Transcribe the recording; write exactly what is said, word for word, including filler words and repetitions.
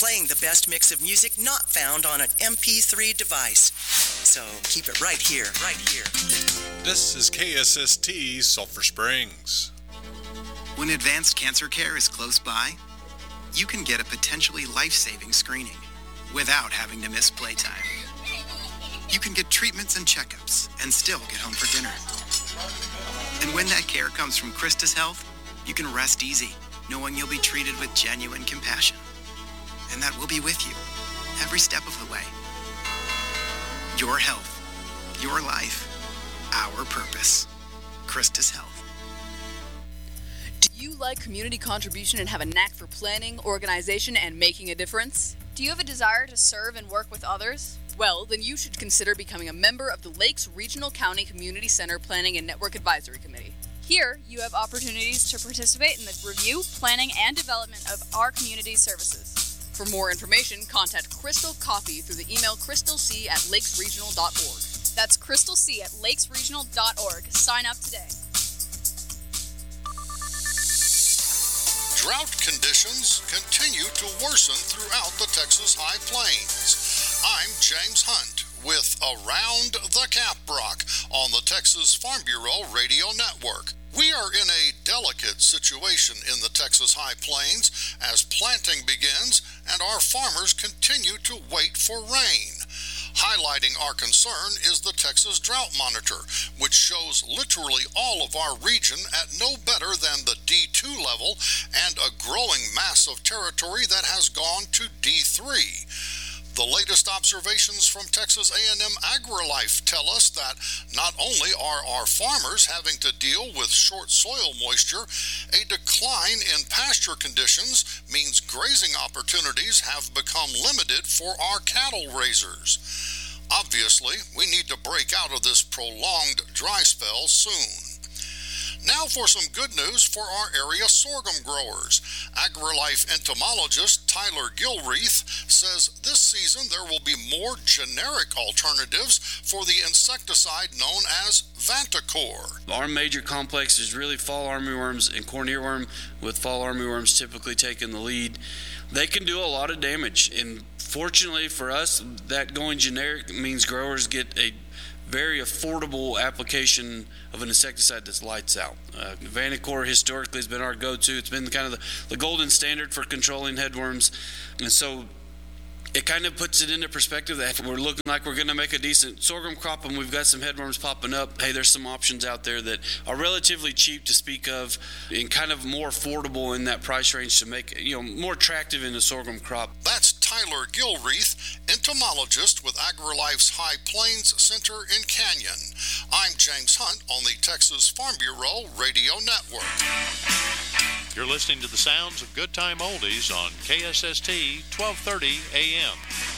playing the best mix of music not found on an M P three device. So keep it right here, right here. This is K S S T Sulphur Springs. When advanced cancer care is close by, you can get a potentially life-saving screening without having to miss playtime. You can get treatments and checkups and still get home for dinner. And when that care comes from Christus Health, you can rest easy, knowing you'll be treated with genuine compassion. And that we'll be with you every step of the way. Your health, your life, our purpose. Christus Health. Do you like community contribution and have a knack for planning, organization, and making a difference? Do you have a desire to serve and work with others? Well, then you should consider becoming a member of the Lakes Regional County Community Center Planning and Network Advisory Committee. Here, you have opportunities to participate in the review, planning, and development of our community services. For more information, contact Crystal Coffey through the email crystalc at lakesregional dot org. That's crystalc at lakesregional dot org. Sign up today. Drought conditions continue to worsen throughout the Texas High Plains. I'm James Hunt with Around the Caprock on the Texas Farm Bureau Radio Network. We are in a delicate situation in the Texas High Plains as planting begins and our farmers continue to wait for rain. Highlighting our concern is the Texas Drought Monitor, which shows literally all of our region at no better than the D two level and a growing mass of territory that has gone to D three. The latest observations from Texas A and M AgriLife tell us that not only are our farmers having to deal with short soil moisture, a decline in pasture conditions means grazing opportunities have become limited for our cattle raisers. Obviously, we need to break out of this prolonged dry spell soon. Now for some good news for our area sorghum growers. AgriLife entomologist Tyler Gilreath says this season there will be more generic alternatives for the insecticide known as Vantacor. Our major complex is really fall armyworms and corn earworm, with fall armyworms typically taking the lead. They can do a lot of damage, and fortunately for us, that going generic means growers get a very affordable application of an insecticide that's lights out. Uh, Vantacor historically has been our go-to. It's been kind of the, the golden standard for controlling headworms. And so it kind of puts it into perspective that if we're looking like we're going to make a decent sorghum crop and we've got some headworms popping up, hey, there's some options out there that are relatively cheap to speak of and kind of more affordable in that price range to make, you know, more attractive in the sorghum crop. That's Tyler Gilreath, entomologist with AgriLife's High Plains Center in Canyon. I'm James Hunt on the Texas Farm Bureau Radio Network. You're listening to the sounds of Good Time Oldies on K S S T twelve thirty A M.